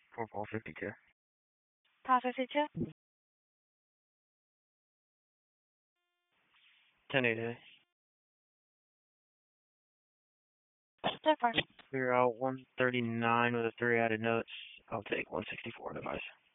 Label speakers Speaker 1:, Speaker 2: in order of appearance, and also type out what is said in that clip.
Speaker 1: 4-4-52.
Speaker 2: Pause 52.
Speaker 1: 10-8.
Speaker 2: So far.
Speaker 1: Clear out 139 with a 3 added notes. I'll take 164 device.